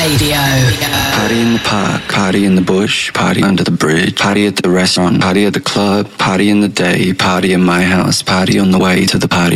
Radio. Party in the park, party in the bush, party under the bridge, party at the restaurant, party at the club, party in the day, party in my house, party on the way to the party